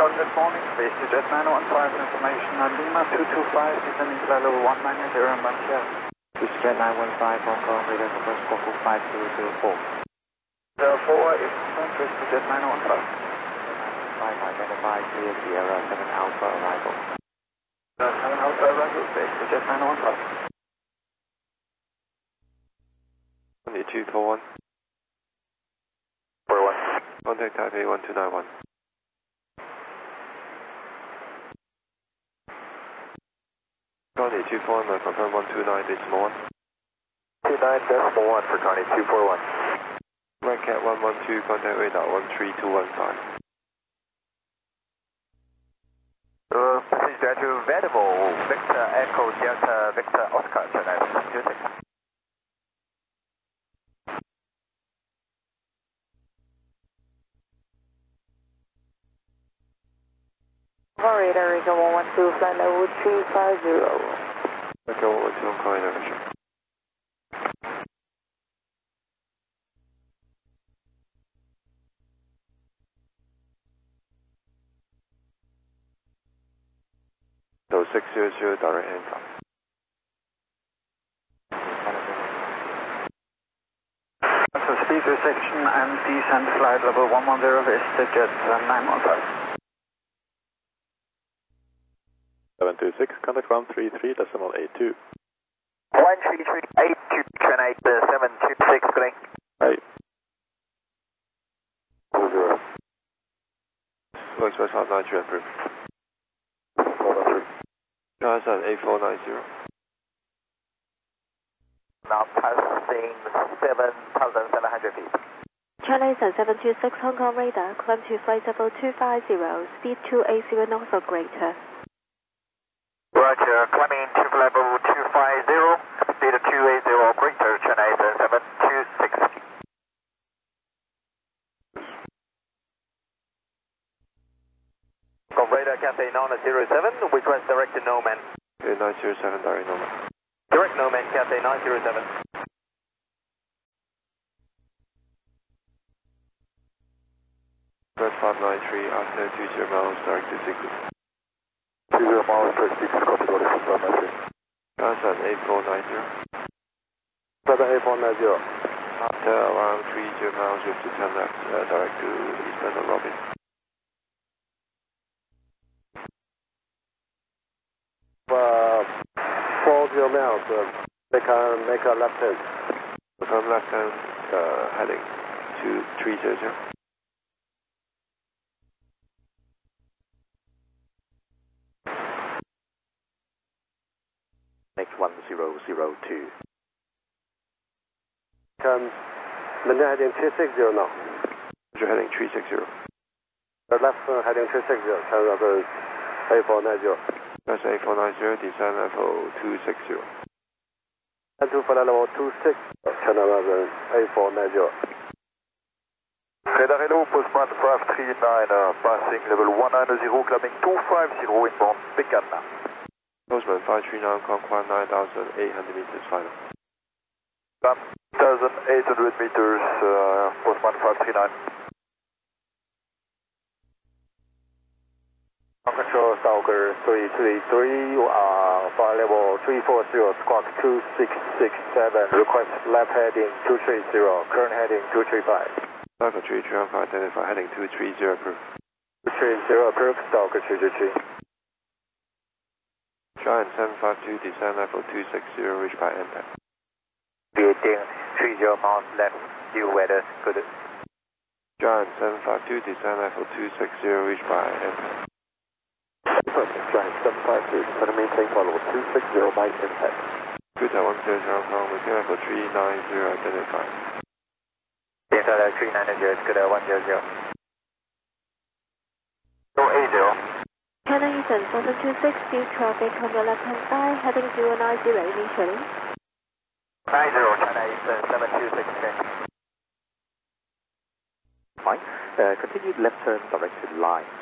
Good morning, VasteJet 915 information on Lima 225, descending flight level 190 in Banchier. VasteJet 915, Hong Kong, radar number Squawk 5004. 04 is confirmed, VasteJet 915. 5 identify clear Sierra 7 Alpha arrival. 7 Alpha arrival, VasteJet 915. 241. 41. Contact Taipei 1291. Contact 241, confirm 129.1. 29.1 for Connie 241. Red Cat 112, contact radar 13215. Passage there to Vedival, Victor Echo Delta Victor Oscar, Chennai 726. Radar is 112, flight level 250. Echo 112, Hong Kong, elevation. So 600, direct handle. So speed reception and descent flight level 110, VasteJet 915. 726, contact 133.82. 133.82, Chennai 726, good day. Right. 0. Go express half 9 to approve. Guys at 8490. Now passing 7,700 feet. Chennai 726, Hong Kong radar, climb to flight level 250, speed 280 knots or greater. Roger, climbing to level 250, speed 280 or greater, Chennai 726. Radar Cathay 907, request direct to Nomad. 907, direct Nomad. Direct Nomad, Cathay 907. Press 593, after 20 miles, direct to Sequence. 20 miles, direct to Sequence, copy, order, 593. Guys at 8490. 8490. After around 30 miles, you have to turn left, direct to Eastern Robin. 40 miles, make a left hand. Confirm left hand, heading to 300. Next 1002. Maintain heading 360 now. You're heading 360. The left heading 360, turn level 8490. That's 8490, descend level 260. And to flight level 26, turn level 8490. Radar hello, Postman 539, passing level 190, climbing 250 inbound, Pecan. Postman 539, Conquer 9,800 meters final. 1,800 meters, Postman 539. Control Stalker 333, flight level 340, squawk 2667, request left heading 230, current heading 235. Stalker 335, identify heading 230, approved. 230, approved, Stalker 333. Giant 752, descend level 260, reach by impact. Beating 30 miles left, due weather, good. Giant 752, descend level 260, reach by impact. Perfect, Giant 752, center maintain level 260 by impact. Good at 100 Hong Kong, maintain level 390, identify. Maintain level 390, good at 100. 080. Chennai Eastern 726, speed traffic on your left hand side, heading 090 initially. 90, Chennai Eastern 726. Fine. Continued left turn directed line.